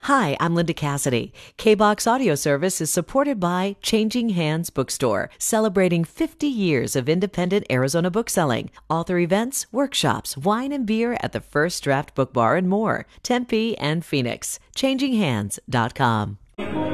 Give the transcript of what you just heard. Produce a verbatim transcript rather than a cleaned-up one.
Hi, I'm Linda Cassidy. K-BOX Audio Service is supported by Changing Hands Bookstore, celebrating fifty years of independent Arizona bookselling, author events, workshops, wine and beer at the First Draft Book Bar and more, Tempe and Phoenix. changing hands dot com.